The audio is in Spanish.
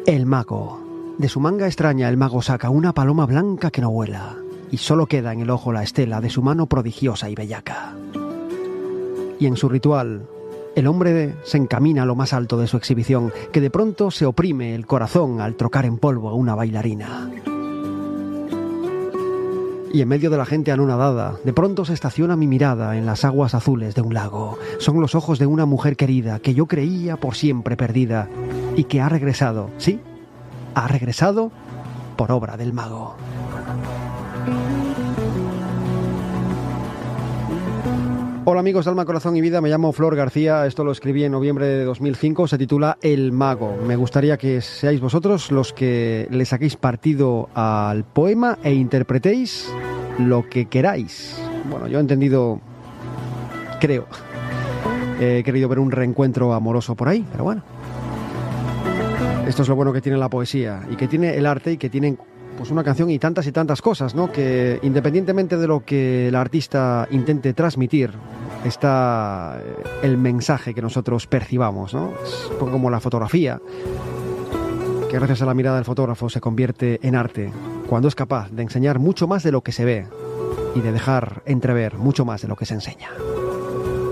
El mago. De su manga extraña el mago saca una paloma blanca que no vuela, y solo queda en el ojo la estela de su mano prodigiosa y bellaca. Y en su ritual, el hombre se encamina a lo más alto de su exhibición, que de pronto se oprime el corazón al trocar en polvo a una bailarina. Y en medio de la gente anonadada, de pronto se estaciona mi mirada en las aguas azules de un lago. Son los ojos de una mujer querida que yo creía por siempre perdida y que ha regresado, ¿sí? Ha regresado por obra del mago. Hola amigos de Alma, Corazón y Vida, me llamo Flor García, esto lo escribí en noviembre de 2005, se titula El Mago. Me gustaría que seáis vosotros los que le saquéis partido al poema e interpretéis lo que queráis. Bueno, yo he entendido, creo, he querido ver un reencuentro amoroso por ahí, pero bueno. Esto es lo bueno que tiene la poesía y que tiene el arte y que tienen pues una canción y tantas cosas, ¿no? Que independientemente de lo que el artista intente transmitir, está el mensaje que nosotros percibamos, ¿no? Es un poco como la fotografía, que gracias a la mirada del fotógrafo se convierte en arte, cuando es capaz de enseñar mucho más de lo que se ve y de dejar entrever mucho más de lo que se enseña.